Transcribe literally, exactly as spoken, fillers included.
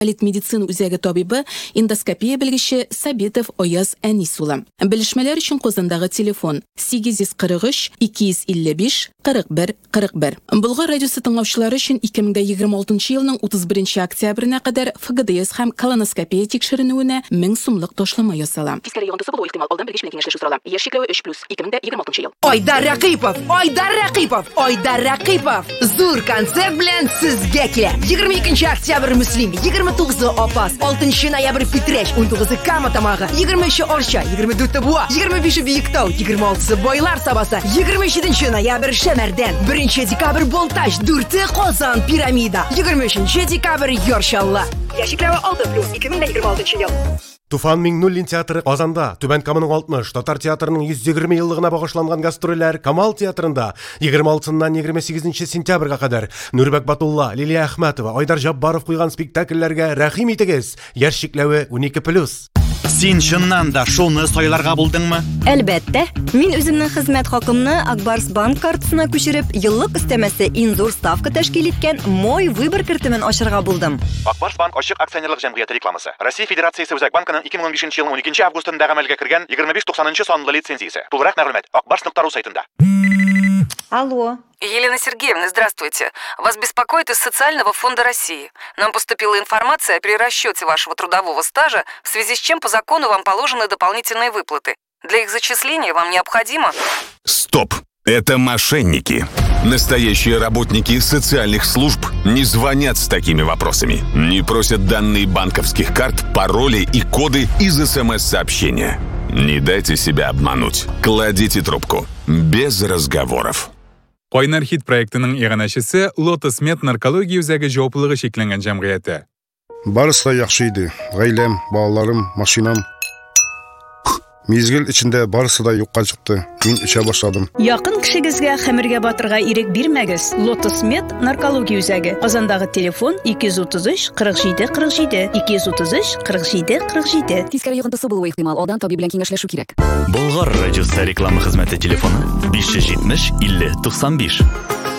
Элит медицина үзәге табибы, эндоскопия белгече Сабитов Ояз Әнис улы. Белешмәләр өчен Казандагы телефон сигез йөз кырык өч ике йөз илле биш кырык бер кырык бер. Болгар радиосы тыңлаучылары өчен ике мең егерме алтынчы елның утыз беренче октябренә кадәр ФГДС һәм колоноскопия тикшеренүенә мең сумлык ташлама ясала. Тискәре йогынтысы булу ихтимал, алдан белгеч белән киңәшләшү сорала. Яшь чикләве өч плюс ике мең егерме алтынчы ел. Айдар Рәкыйпов, Айдар Рәкыйпов, Айдар Рәкыйпов. Зур концерт белән сезгә килә. егерме икенче октябрь Муслим, егерме тугызы Апас, алтынчы ноябрь Фитрәч, он тугызы Кама тамагы, егерме өче Арча, егерме дүрте Буа, егерме бише Биектау, егерме алтысы Байлар сабасы, егерме җиденче ноябрь Шәмәрдән, беренче декабрь Болтаж, дүрте Казан Пирамида, егерме өченче декабрь Яршалла. Яшикләве алты плюс ике мең егерме алтынчы ел. Туфан Миңнуллин театры Казанда, Түбән Каманың алтмыш, Татар театрының йөз егерме еллыгына багышланган гастрольләр Камал театрында егерме алтысыннан егерме сигезенче сентябрьгә кадәр Нурбәк Батулла, Лилия Әхмәтова, Айдар Жаббаров куйган спектакльләргә рәхим итегез. Яшь чикләве унике плюс. Син чыннан да шуны сайларга булдыңмы? Әлбәттә, мин үземнең хезмәт хакымны Акбарс банк картасына күчереп, еллык өстәмәсе иң зур ставка тәшкил иткән Мой выбор кертемен ачарга булдым. Акбарс банк ачык акционерлык җәмгыяте рекламасы. Россия Федерациясе Үзәк банкының ике мең унбишенче елның уникенче августында гамәлгә кергән егерме биш туксанынчы санлы лицензиясе. Тулырак мәгълүмат акбарс нокта ру сайтында. Алло. Елена Сергеевна, здравствуйте. Вас беспокоит из Социального фонда России. Нам поступила информация о перерасчете вашего трудового стажа, в связи с чем по закону вам положены дополнительные выплаты. Для их зачисления вам необходимо... Стоп! Это мошенники. Настоящие работники социальных служб не звонят с такими вопросами. Не просят данные банковских карт, пароли и коды из СМС-сообщения. Не дайте себя обмануть. Кладите трубку. Без разговоров. Кайнар хит проектының иганәчесе Lotus Med наркология үзәге җаваплылыгы шекләнгән җәмгыяте. Барысы да яхшы иде. Гаиләм, балаларым, машинам. Мизгел içinde барысы да юкка чыкты. Мин эчә башладым. Якын кешегезгә хәмергә батырга ирек бирмәгез. Lotus Med наркология үзәге. Казандагы телефон ике йөз утыз өч кырык җиде кырык җиде, ике йөз утыз өч кырык җиде кырык җиде. Тискәре йогынтысы булуы ихтимал, алдан табиб белән киңәшләшү кирәк. Болгар радиосы реклама хезмәте телефоны биш йөз җитмеш илле туксан биш.